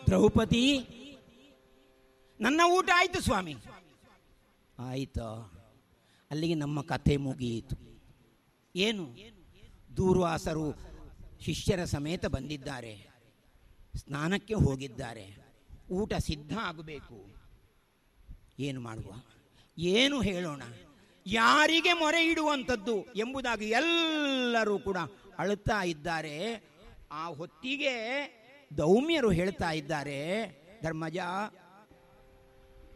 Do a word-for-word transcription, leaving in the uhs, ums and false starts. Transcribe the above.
ದ್ರೌಪದಿ, ನನ್ನ ಊಟ ಆಯಿತು ಸ್ವಾಮಿ. ಆಯಿತು, ಅಲ್ಲಿಗೆ ನಮ್ಮ ಕಥೆ ಮುಗಿಯಿತು. ಏನು? ದೂರ್ವಾಸರು ಶಿಷ್ಯರ ಸಮೇತ ಬಂದಿದ್ದಾರೆ, ಸ್ನಾನಕ್ಕೆ ಹೋಗಿದ್ದಾರೆ, ಊಟ ಸಿದ್ಧ ಆಗಬೇಕು. ಏನು ಮಾಡುವ, ಏನು ಹೇಳೋಣ, ಯಾರಿಗೆ ಮೊರೆ ಇಡುವಂಥದ್ದು ಎಂಬುದಾಗಿ ಎಲ್ಲರೂ ಕೂಡ ಅಳುತ್ತಾ ಇದ್ದಾರೆ. ಆ ಹೊತ್ತಿಗೆ ದೌಮ್ಯರು ಹೇಳ್ತಾ ಇದ್ದಾರೆ, ಧರ್ಮಜ